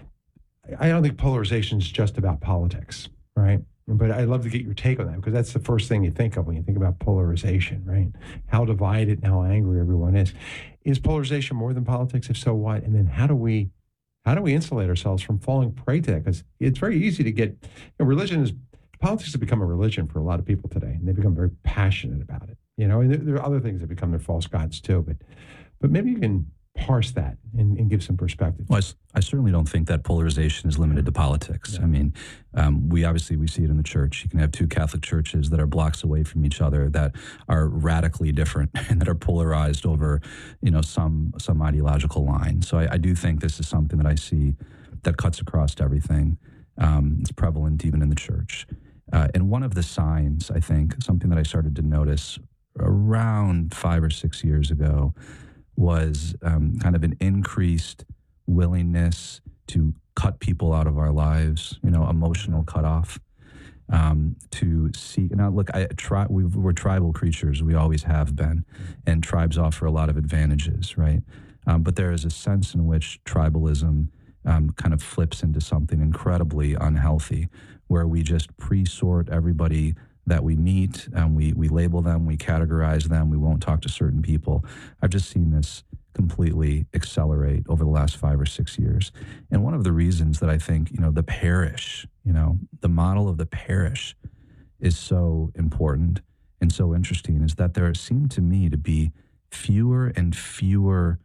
I don't think polarization is just about politics, right? But I'd love to get your take on that, because that's the first thing you think of when you think about polarization, right? How divided and how angry everyone is. Is polarization more than politics? If so, what? And then how do we how do we insulate ourselves from falling prey to that? Because it's very easy to get, you know, religion is, politics has become a religion for a lot of people today, and they become very passionate about it. You know, and there, there are other things that become their false gods too. But but maybe you can parse that and, and give some perspective. Well, I, I certainly don't think that polarization is limited to politics. Yeah. I mean, um, we obviously, we see it in the church. You can have two Catholic churches that are blocks away from each other that are radically different and that are polarized over, you know, some some ideological line. So I, I do think this is something that I see that cuts across everything. Um, it's prevalent even in the church. Uh, and one of the signs, I think, something that I started to notice around five or six years ago was um, kind of an increased willingness to cut people out of our lives, you know, emotional cutoff, um, to seek. Now, look, I try, we've, we're tribal creatures. We always have been. And tribes offer a lot of advantages, right? Um, but there is a sense in which tribalism um, kind of flips into something incredibly unhealthy, where we just pre-sort everybody that we meet, and we we label them, we categorize them, we won't talk to certain people. I've just seen this completely accelerate over the last five or six years. And one of the reasons that I think, you know, the parish, you know, the model of the parish is so important and so interesting is that there seem to me to be fewer and fewer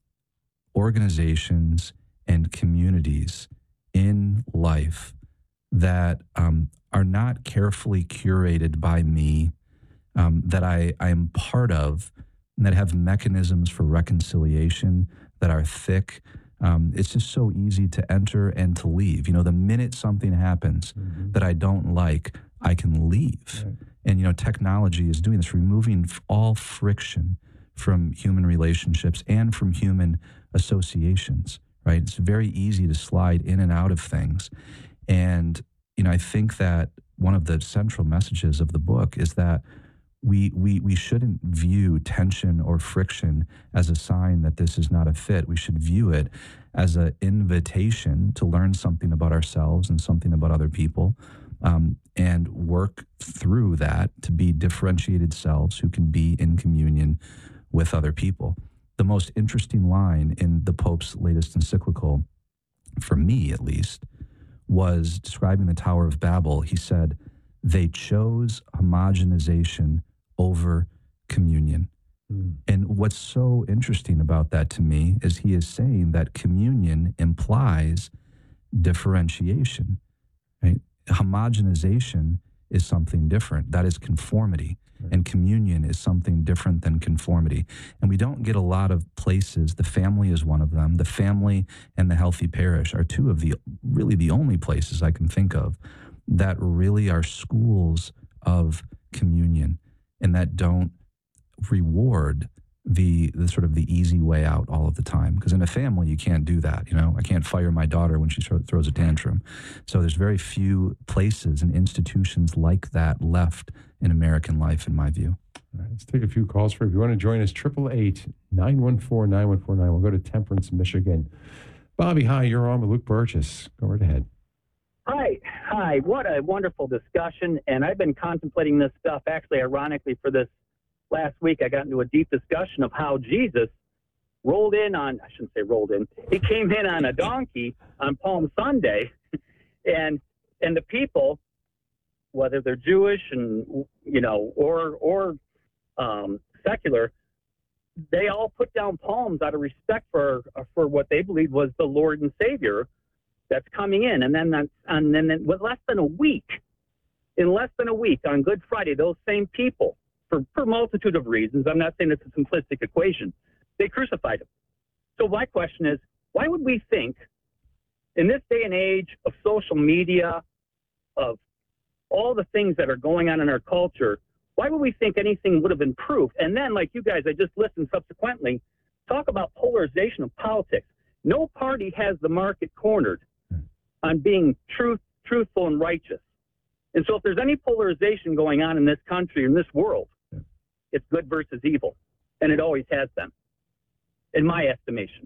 organizations and communities in life that um, are not carefully curated by me, um, that I, I am part of, and that have mechanisms for reconciliation that are thick. Um, it's just so easy to enter and to leave. You know, the minute something happens mm-hmm. that I don't like, I can leave. Right. And, you know, technology is doing this, removing all friction from human relationships and from human associations, right? It's very easy to slide in and out of things. And, you know, I think that one of the central messages of the book is that we we we shouldn't view tension or friction as a sign that this is not a fit. We should view it as an invitation to learn something about ourselves and something about other people, um, and work through that to be differentiated selves who can be in communion with other people. The most interesting line in the Pope's latest encyclical, for me at least, was describing the Tower of Babel. He said, they chose homogenization over communion. Mm. And what's so interesting about that to me is he is saying that communion implies differentiation, right? Homogenization is something different. That is conformity. Right. And communion is something different than conformity. And we don't get a lot of places. The family is one of them. The family and the healthy parish are two of the, really the only places I can think of that really are schools of communion and that don't reward the the sort of the easy way out all of the time. Because in a family, you can't do that. You know, I can't fire my daughter when she throws a tantrum. So there's very few places and institutions like that left in American life, in my view. All right, let's take a few calls for you. If you want to join us, triple eight, nine one four, nine one four nine. We'll go to Temperance, Michigan. Bobby, hi, you're on with Luke Burgess. Go right ahead. Hi. Hi. What a wonderful discussion. And I've been contemplating this stuff, actually, ironically, for this last week. I got into a deep discussion of how Jesus rolled in on, I shouldn't say rolled in, he came in on a donkey on Palm Sunday. And and the people, whether they're Jewish and, you know, or, or um, secular, they all put down palms out of respect for for what they believed was the Lord and Savior that's coming in. And then that's, and then with less than a week, in less than a week on Good Friday, those same people, for, for a multitude of reasons, I'm not saying it's a simplistic equation, they crucified him. So my question is, why would we think in this day and age of social media, of all the things that are going on in our culture, why would we think anything would have improved? And then, like you guys, I just listened subsequently, talk about polarization of politics. No party has the market cornered on being truth, truthful and righteous. And so if there's any polarization going on in this country, in this world, it's good versus evil. And it always has been, in my estimation.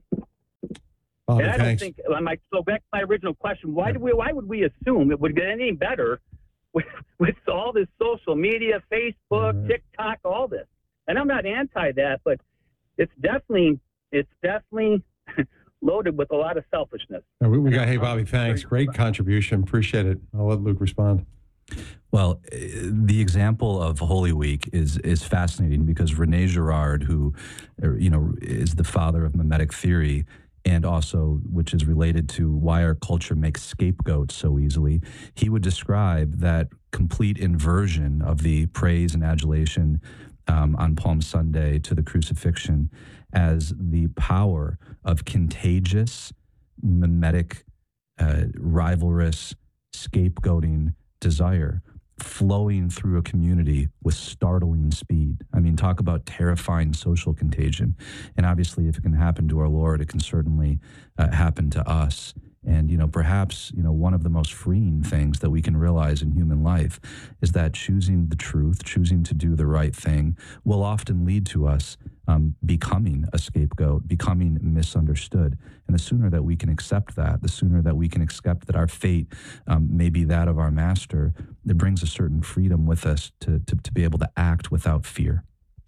Oh, and I thanks. don't think, I might go back to my original question, why do we, why would we assume it would get any better with, with all this social media, Facebook, right. TikTok, all this? And I'm not anti that, but it's definitely, it's definitely loaded with a lot of selfishness. Uh, we, we got, hey, Bobby, thanks. Great contribution. Appreciate it. I'll let Luke respond. Well, uh, the example of Holy Week is is fascinating because René Girard, who, uh, you know, is the father of mimetic theory, and also which is related to why our culture makes scapegoats so easily, he would describe that complete inversion of the praise and adulation um, on Palm Sunday to the crucifixion as the power of contagious, mimetic, uh, rivalrous, scapegoating desire flowing through a community with startling speed. I mean, talk about terrifying social contagion. And obviously, if it can happen to our Lord, it can certainly uh, happen to us. And, you know, perhaps, you know, one of the most freeing things that we can realize in human life is that choosing the truth, choosing to do the right thing will often lead to us um, becoming a scapegoat, becoming misunderstood. And the sooner that we can accept that, the sooner that we can accept that our fate um, may be that of our master, it brings a certain freedom with us to, to, to be able to act without fear.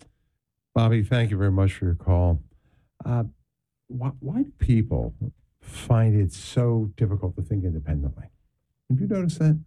Bobby, thank you very much for your call. Uh, why, why do people find it so difficult to think independently? Have you noticed that?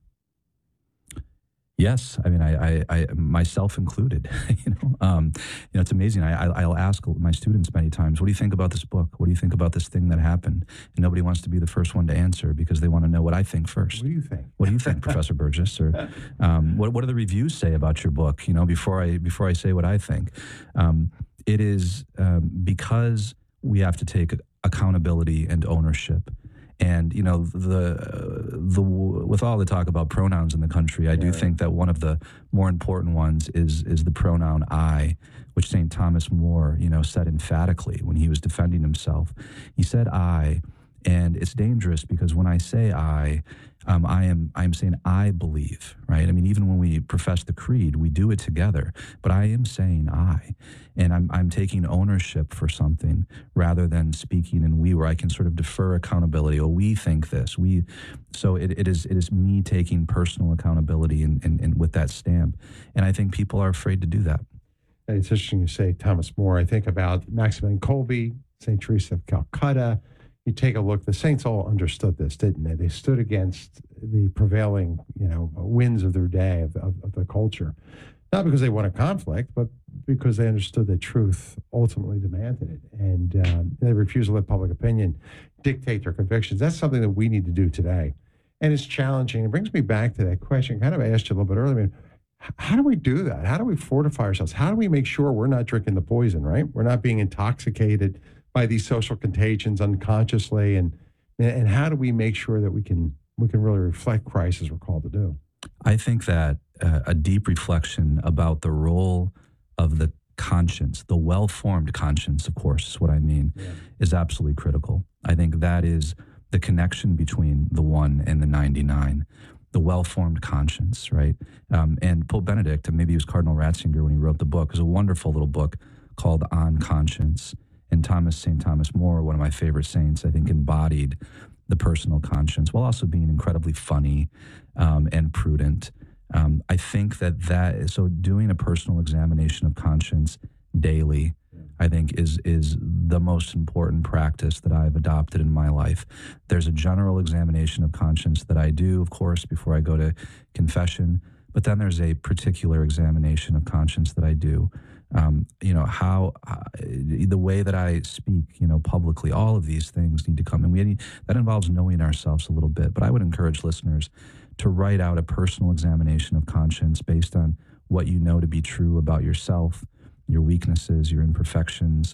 Yes, I mean, I, I, I myself included. you know, um, you know, it's amazing. I, I, I'll ask my students many times, "What do you think about this book? What do you think about this thing that happened?" And nobody wants to be the first one to answer because they want to know what I think first. What do you think? What do you think, Professor Burgess? Or um, what what do the reviews say about your book? You know, before I before I say what I think, um, it is um, because we have to take accountability and ownership. And, you know, the the with all the talk about pronouns in the country, I yeah, do right. think that one of the more important ones is is the pronoun I, which Saint Thomas More, you know, said emphatically when he was defending himself. He said I, and it's dangerous because when I say I, um, I am I am saying I believe, right? I mean, even when we profess the creed, we do it together, but I am saying I, and I'm I'm taking ownership for something rather than speaking in we, where I can sort of defer accountability. Oh, we think this, we, so it, it is it is me taking personal accountability and, and, and with that stamp, and I think people are afraid to do that. It's interesting you say Thomas More. I think about Maximilian Kolbe, Saint Teresa of Calcutta. You take a look, the saints all understood this, didn't they? They stood against the prevailing, you know, winds of their day, of, of, of the culture. Not because they wanted conflict, but because they understood that truth ultimately demanded it. And um, they refused to let public opinion dictate their convictions. That's something that we need to do today. And it's challenging. It brings me back to that question, kind of I asked you a little bit earlier. I mean, how do we do that? How do we fortify ourselves? How do we make sure we're not drinking the poison, right? We're not being intoxicated by these social contagions unconsciously, and and how do we make sure that we can we can really reflect Christ as we're called to do? I think that uh, a deep reflection about the role of the conscience, the well-formed conscience, of course, is what I mean, yeah. is absolutely critical. I think that is the connection between the one and the ninety-nine, the well-formed conscience, right? Um, and Pope Benedict, and maybe he was Cardinal Ratzinger when he wrote the book, is a wonderful little book called On Conscience. And Thomas, Saint Thomas More, one of my favorite saints, I think embodied the personal conscience while also being incredibly funny um, and prudent. Um, I think that that, so doing a personal examination of conscience daily, I think is is the most important practice that I've adopted in my life. There's a general examination of conscience that I do, of course, before I go to confession, but then there's a particular examination of conscience that I do. Um, you know, how, uh, the way that I speak, you know, publicly, all of these things need to come. And we that involves knowing ourselves a little bit. But I would encourage listeners to write out a personal examination of conscience based on what you know to be true about yourself, your weaknesses, your imperfections,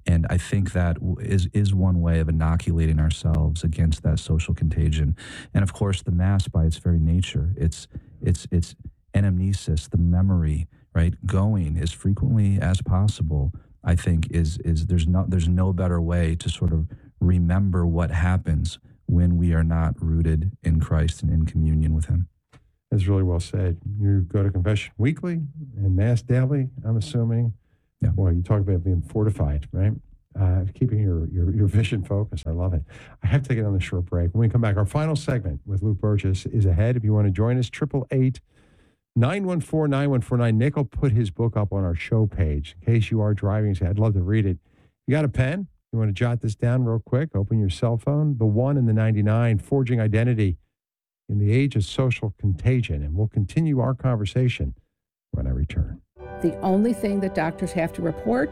And I think that is is one way of inoculating ourselves against that social contagion. And of course, the Mass, by its very nature, it's it's it's anamnesis, the memory, right? Going as frequently as possible, I think, is is there's no there's no better way to sort of remember what happens when we are not rooted in Christ and in communion with Him. That's really well said. You go to confession weekly and Mass daily, I'm assuming. Yeah. Boy, you talk about being fortified, right? Uh, keeping your, your your vision focused. I love it. I have to take it on the short break. When we come back, our final segment with Luke Burgis is ahead. If you want to join us, triple eight, nine one four, nine one four nine. Nick will put his book up on our show page. In case you are driving, say, I'd love to read it. You got a pen? You want to jot this down real quick? Open your cell phone. The one and the ninety-nine, Forging Identity in the Age of Social Contagion. And we'll continue our conversation when I return. The only thing that doctors have to report